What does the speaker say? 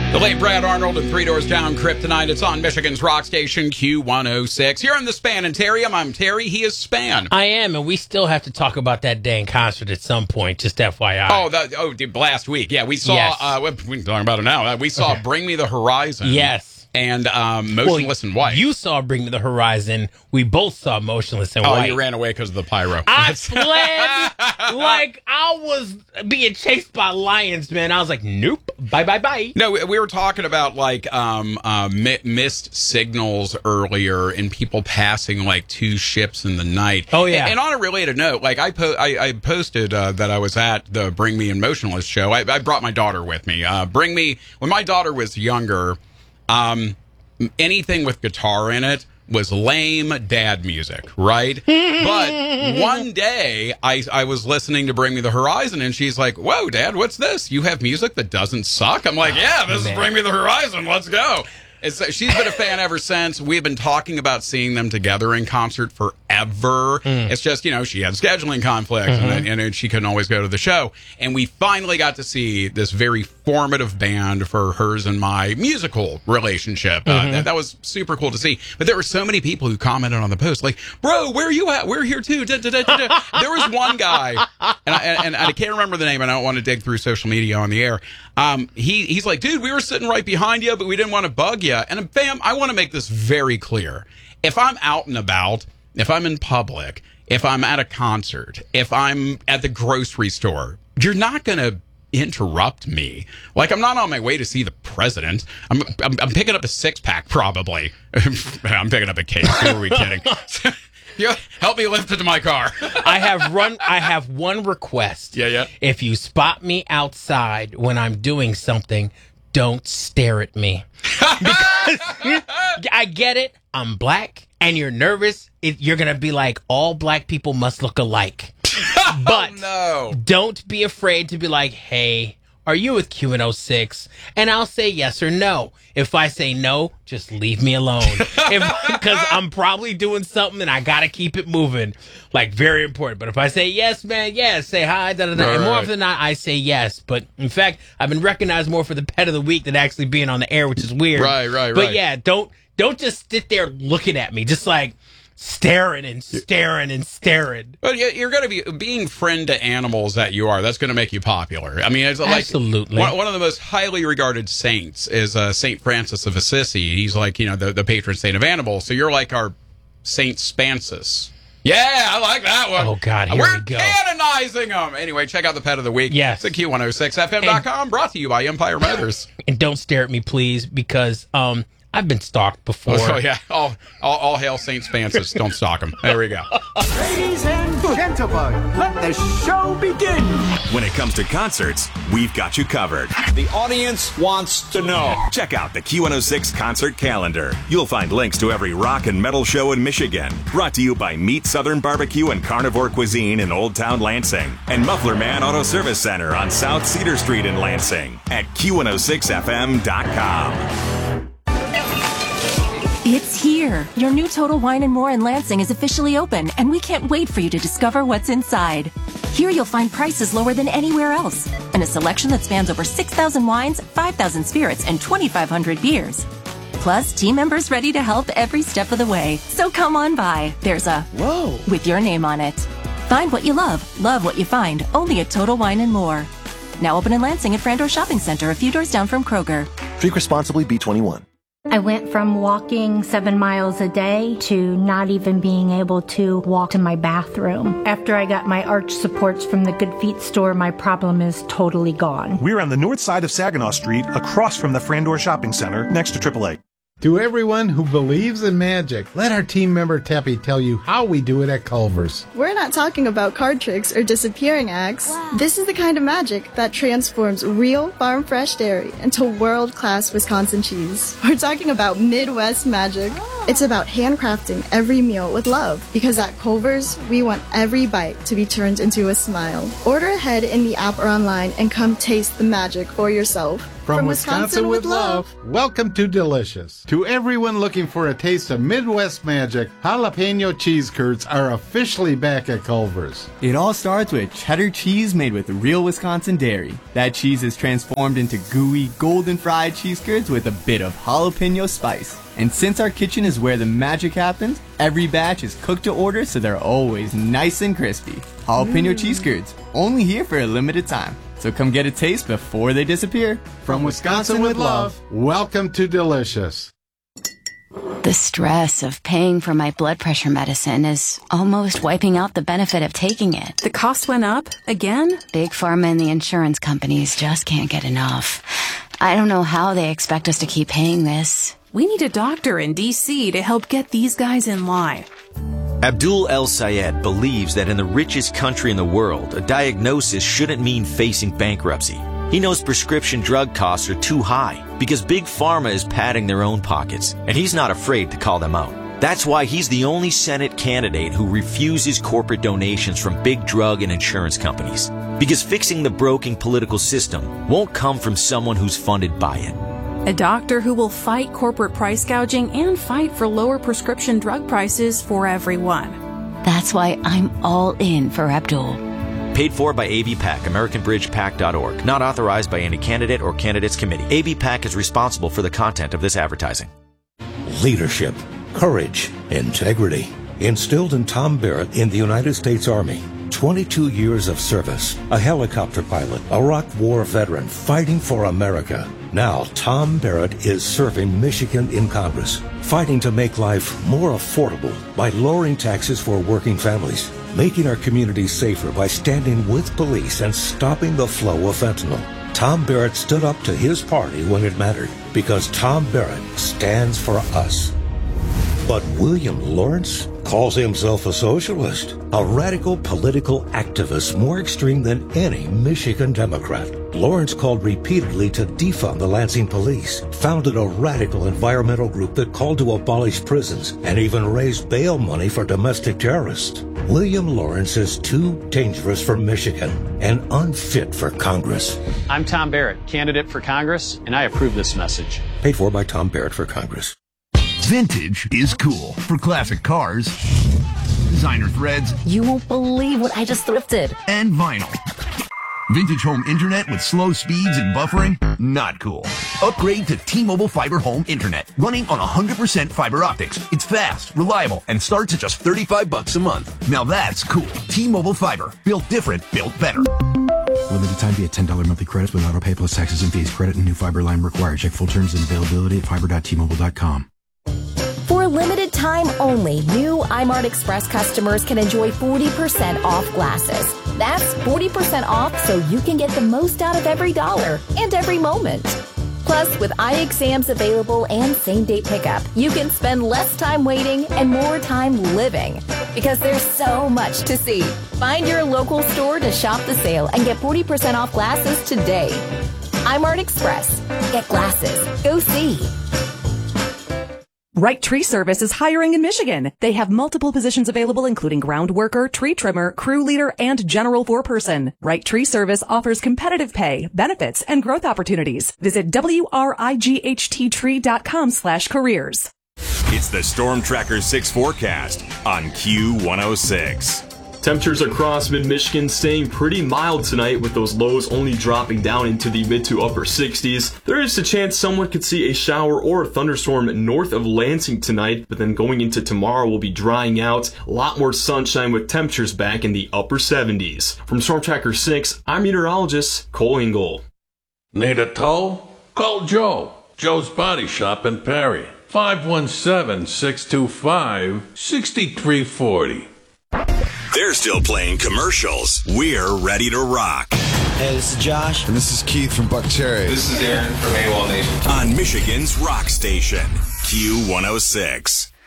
The late Brad Arnold and Three Doors Down Kryptonite. It's on Michigan's rock station Q106. You're in the Spanitarium. I'm Terry. He is Span. I am, and we still have to talk about that dang concert at some point, just FYI. Last week. Yeah, we saw, Yes. we can talk about it now. We saw Bring Me the Horizon. Yes. And Motionless in White. You saw Bring Me the Horizon. We both saw Motionless in White. Oh, you ran away because of the pyro. I fled like I was being chased by lions, man. I was like, nope, bye. No, we were talking about like missed signals earlier and people passing like two ships in the night. Oh, yeah. And on a related note, like I posted that I was at the Bring Me and Motionless show. I brought my daughter with me. Bring Me, when my daughter was younger, anything with guitar in it was lame dad music, right? But one day I was listening to Bring Me the Horizon and she's like, whoa, Dad, what's this? You have music that doesn't suck? I'm like, yeah, this is Bring Me the Horizon. Let's go. She's been a fan ever since. We've been talking about seeing them together in concert forever. It's just, she had scheduling conflicts and she couldn't always go to the show. And we finally got to see this very formative band for hers and my musical relationship. That was super cool to see. But there were so many people who commented on the post, like, bro, where are you at? We're here too. There was one guy, and I can't remember the name, and I don't want to dig through social media on the air. He's like, dude, we were sitting right behind you, but we didn't want to bug you. And fam, I want to make this very clear. If I'm out and about, if I'm in public, if I'm at a concert, if I'm at the grocery store, you're not going to interrupt me. Like, I'm not on my way to see the president. I'm picking up a six-pack, probably. I'm picking up a case. Who are we kidding? Yeah, help me lift it to my car. I have one request. Yeah. If you spot me outside when I'm doing something, don't stare at me. Because I get it. I'm black and you're nervous. You're going to be like, all black people must look alike. But no. Don't be afraid to be like, hey, are you with Q106? And I'll say yes or no. If I say no, just leave me alone. Because I'm probably doing something and I got to keep it moving. Like, very important. But if I say yes, man, yes, say hi, da-da-da. And more often than not, I say yes. But, in fact, I've been recognized more for the pet of the week than actually being on the air, which is weird. Right. But, yeah, don't just sit there looking at me. Just like, staring and staring and staring. But you're going to be being friend to animals that you are. That's going to make you popular. I mean, it's like absolutely one of the most highly regarded saints is Saint Francis of Assisi. He's like the patron saint of animals. So you're like our Saint Spancis. Yeah, I like that one. Oh God, here we're we go. Canonizing them. Anyway, check out the Pet of the Week. Yes, it's at Q106FM.com. Brought to you by Empire Motors. And don't stare at me, please, because I've been stalked before. Oh, yeah. All hail St. Spancis. Don't stalk him. There we go. Ladies and gentlemen, let the show begin. When it comes to concerts, we've got you covered. The audience wants to know. Check out the Q106 concert calendar. You'll find links to every rock and metal show in Michigan. Brought to you by Meat Southern Barbecue and Carnivore Cuisine in Old Town Lansing. And Muffler Man Auto Service Center on South Cedar Street in Lansing. At Q106FM.com. It's here. Your new Total Wine & More in Lansing is officially open, and we can't wait for you to discover what's inside. Here you'll find prices lower than anywhere else, and a selection that spans over 6,000 wines, 5,000 spirits, and 2,500 beers. Plus, team members ready to help every step of the way. So come on by. There's a Whoa with your name on it. Find what you love what you find, only at Total Wine & More. Now open in Lansing at Frandor Shopping Center, a few doors down from Kroger. Drink responsibly, B21. I went from walking 7 miles a day to not even being able to walk to my bathroom. After I got my arch supports from the Good Feet store, my problem is totally gone. We're on the north side of Saginaw Street, across from the Frandor Shopping Center, next to AAA. To everyone who believes in magic, let our team member Teppy tell you how we do it at Culver's. We're not talking about card tricks or disappearing acts. Wow. This is the kind of magic that transforms real farm-fresh dairy into world-class Wisconsin cheese. We're talking about Midwest magic. It's about handcrafting every meal with love, because at Culver's, we want every bite to be turned into a smile. Order ahead in the app or online and come taste the magic for yourself. From Wisconsin with love, welcome to Delicious. To everyone looking for a taste of Midwest magic, jalapeno cheese curds are officially back at Culver's. It all starts with cheddar cheese made with real Wisconsin dairy. That cheese is transformed into gooey, golden fried cheese curds with a bit of jalapeno spice. And since our kitchen is where the magic happens, every batch is cooked to order so they're always nice and crispy. Jalapeno cheese curds, only here for a limited time. So come get a taste before they disappear. From Wisconsin with love, welcome to Delicious. The stress of paying for my blood pressure medicine is almost wiping out the benefit of taking it. The cost went up again? Big Pharma and the insurance companies just can't get enough. I don't know how they expect us to keep paying this. We need a doctor in D.C. to help get these guys in line. Abdul El Sayed believes that in the richest country in the world, a diagnosis shouldn't mean facing bankruptcy. He knows prescription drug costs are too high because Big Pharma is padding their own pockets, and he's not afraid to call them out. That's why he's the only Senate candidate who refuses corporate donations from big drug and insurance companies. Because fixing the broken political system won't come from someone who's funded by it. A doctor who will fight corporate price gouging and fight for lower prescription drug prices for everyone. That's why I'm all in for Abdul. Paid for by ABPAC, AmericanBridgePAC.org. Not authorized by any candidate or candidates committee. ABPAC is responsible for the content of this advertising. Leadership, courage, integrity. Instilled in Tom Barrett in the United States Army. 22 years of service, a helicopter pilot, a Iraq War veteran fighting for America. Now, Tom Barrett is serving Michigan in Congress, fighting to make life more affordable by lowering taxes for working families, making our communities safer by standing with police and stopping the flow of fentanyl. Tom Barrett stood up to his party when it mattered, because Tom Barrett stands for us. But William Lawrence calls himself a socialist, a radical political activist more extreme than any Michigan Democrat. Lawrence called repeatedly to defund the Lansing police, founded a radical environmental group that called to abolish prisons, and even raised bail money for domestic terrorists. William Lawrence is too dangerous for Michigan and unfit for Congress. I'm Tom Barrett, candidate for Congress, and I approve this message. Paid for by Tom Barrett for Congress. Vintage is cool for classic cars, designer threads. You won't believe what I just thrifted. And vinyl. Vintage home internet with slow speeds and buffering? Not cool. Upgrade to T-Mobile Fiber Home Internet, running on 100% fiber optics. It's fast, reliable, and starts at just $35 a month. Now that's cool. T-Mobile Fiber. Built different, built better. Limited time via $10 monthly credits with auto pay plus taxes and fees. Credit and new fiber line required. Check full terms and availability at fiber.tmobile.com. For a limited time only, new iMart Express customers can enjoy 40% off glasses. That's 40% off so you can get the most out of every dollar and every moment. Plus, with eye exams available and same-day pickup, you can spend less time waiting and more time living. Because there's so much to see. Find your local store to shop the sale and get 40% off glasses today. iMart Express. Get glasses. Go see. Right Tree Service is hiring in Michigan. They have multiple positions available, including ground worker, tree trimmer, crew leader, and general foreperson. Right Tree Service offers competitive pay, benefits, and growth opportunities. Visit WRIGHTtree.com/careers. It's the Storm Tracker 6 forecast on Q106. Temperatures across mid-Michigan staying pretty mild tonight, with those lows only dropping down into the mid to upper 60s. There is a chance someone could see a shower or a thunderstorm north of Lansing tonight, but then going into tomorrow will be drying out. A lot more sunshine with temperatures back in the upper 70s. From Storm Tracker 6, I'm meteorologist Cole Engel. Need a tow? Call Joe. Joe's Body Shop in Perry. 517-625-6340. They're still playing commercials. We're ready to rock. Hey, this is Josh. And this is Keith from Buck Cherry. This is Aaron from AWOL Nation. On Michigan's rock station, Q106.